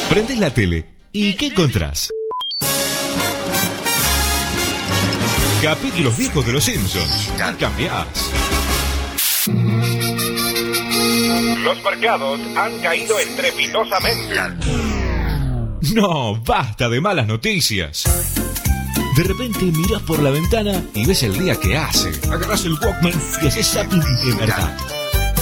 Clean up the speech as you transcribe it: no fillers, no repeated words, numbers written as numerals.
Prendés la tele y ¿qué encontrás? Capítulos viejos de Los Simpsons. Y cambiás. Los mercados han caído estrepitosamente. No, basta de malas noticias. De repente mirás por la ventana y ves el día que hace. Agarrás el Walkman y haces zapping de verdad.